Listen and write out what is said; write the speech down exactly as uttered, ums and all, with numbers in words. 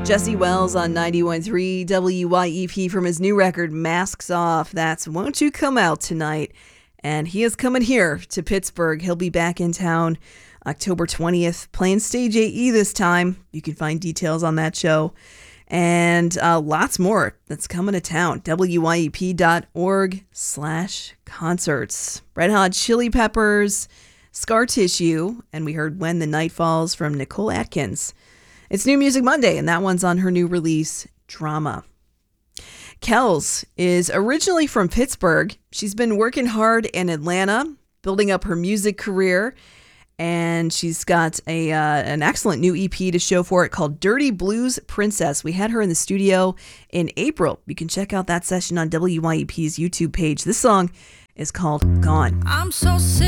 Jesse Wells on ninety-one point three W Y E P from his new record, Masks Off. That's Won't You Come Out Tonight. And he is coming here to Pittsburgh. He'll be back in town October twentieth, playing Stage A E this time. You can find details on that show. And uh, lots more that's coming to town. W Y E P dot org slash concerts. Red Hot Chili Peppers, Scar Tissue, and we heard When the Night Falls from Nicole Atkins. It's New Music Monday, and that one's on her new release, Drama. Kells is originally from Pittsburgh. She's been working hard in Atlanta, building up her music career, and she's got a uh, an excellent new E P to show for it called Dirty Blues Princess. We had her in the studio in April. You can check out that session on W Y E P's YouTube page. This song is called Gone. I'm so sick